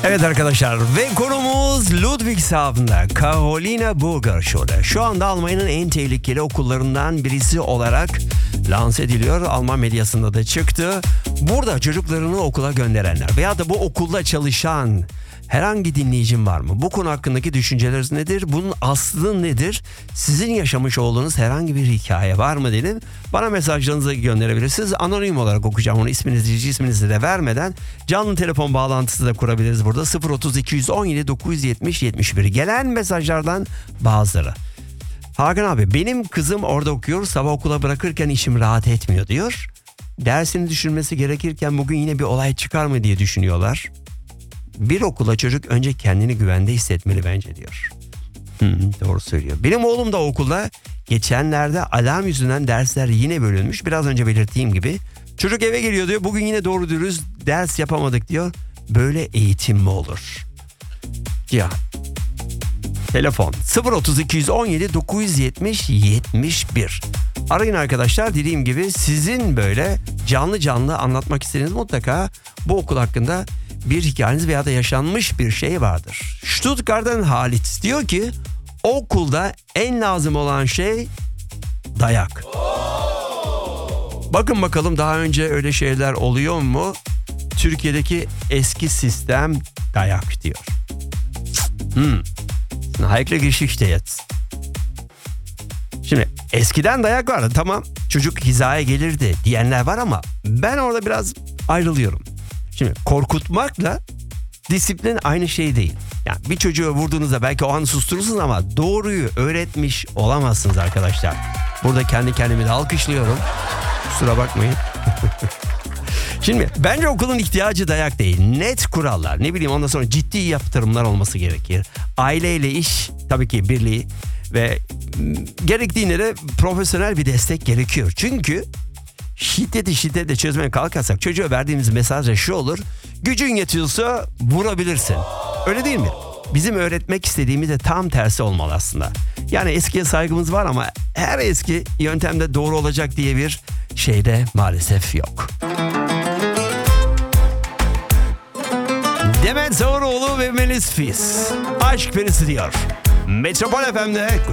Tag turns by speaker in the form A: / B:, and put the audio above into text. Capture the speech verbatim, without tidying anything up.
A: Evet arkadaşlar ve konumuz Ludwigshaven'da Carolina Burger Schule. Şu anda Almanya'nın en tehlikeli okullarından birisi olarak lanse ediliyor. Alman medyasında da çıktı. Burada çocuklarını okula gönderenler veya da bu okulda çalışan herhangi dinleyicim var mı? Bu konu hakkındaki düşünceleriniz nedir? Bunun aslı nedir? Sizin yaşamış olduğunuz herhangi bir hikaye var mı dedim. Bana mesajlarınızı gönderebilirsiniz. Anonim olarak okuyacağım onu, isminizi, isminizi de vermeden. Canlı telefon bağlantısı da kurabiliriz burada. sıfır otuz iki yüz on yedi dokuz yüz yetmiş yetmiş bir. Gelen mesajlardan bazıları. Hakan abi, benim kızım orada okuyor. Sabah okula bırakırken işim rahat etmiyor diyor. Dersini düşünmesi gerekirken bugün yine bir olay çıkar mı diye düşünüyorlar. Bir okula çocuk önce kendini güvende hissetmeli bence diyor. Hı, doğru söylüyor. Benim oğlum da okulda geçenlerde alarm yüzünden dersler yine bölünmüş. Biraz önce belirttiğim gibi. Çocuk eve geliyor diyor. Bugün yine doğru dürüst ders yapamadık diyor. Böyle eğitim mi olur? Ya. Telefon sıfır otuz iki yüz on yedi dokuz yüz yetmiş yetmiş bir. Arayın arkadaşlar, dediğim gibi sizin böyle canlı canlı anlatmak istediğiniz mutlaka bu okul hakkında bir hikayeniz veya da yaşanmış bir şey vardır. Stuttgart'tan Halit diyor ki okulda en lazım olan şey dayak. Bakın bakalım daha önce öyle şeyler oluyor mu? Türkiye'deki eski sistem dayak diyor. Hmm. Heikle Geschichte jetzt. Şimdi eskiden dayak vardı, tamam, çocuk hizaya gelirdi diyenler var ama ben orada biraz ayrılıyorum. Şimdi korkutmakla disiplin aynı şey değil. Yani bir çocuğu vurduğunuzda belki o an susturursunuz ama doğruyu öğretmiş olamazsınız arkadaşlar. Burada kendi kendimi de alkışlıyorum. Kusura bakmayın. Şimdi bence okulun ihtiyacı dayak değil. Net kurallar, ne bileyim, ondan sonra ciddi yaptırımlar olması gerekir. Aileyle iş tabii ki birliği ve gerektiğinde de profesyonel bir destek gerekiyor. Çünkü şiddeti şiddetle çözmeye kalkarsak çocuğa verdiğimiz mesaj da şu olur: gücün yetiyorsa vurabilirsin. Öyle değil mi? Bizim öğretmek istediğimiz de tam tersi olmalı aslında. Yani eskiye saygımız var ama her eski yöntemde doğru olacak diye bir şey de maalesef yok. Demet Sağıroğlu ve Melis Fis Aşk Perisi diyor Metropol F M'de.